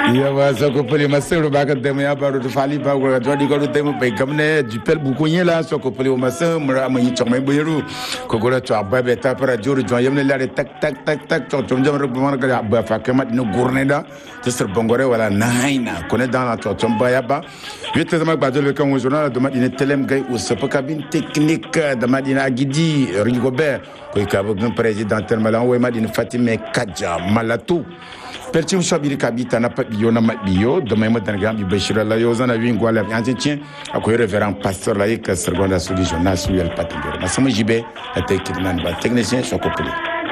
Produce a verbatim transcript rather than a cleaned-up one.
Ya ba so ko pele masero ba ka dem ya ba do fali ba ko do di ko do dem be gamne du pel bu ko nyela so ko pele o masem mra ma yi chome beru ko ko la to ba be ta para jor jo yem ne la tak tak tak tak to to jam ro ba ka ba fa ka mat no gourne da te ser bongore wala naina ko ne dans la to to ba ya ba vite zama ba do le kan wo journal do madine telem gay ou se cabine technique de madina gidi rigobert ko ka bo président termalan wo madine fatime kadja malatou Pertim Shabiri Kabita n'a pas bio n'a pas bio demain matin grand du Bachir la yo zana vin gwala entretien akoy révérend pasteur laïque seconda solution national patengero masama jibe la technique nan ba technicien sokopoli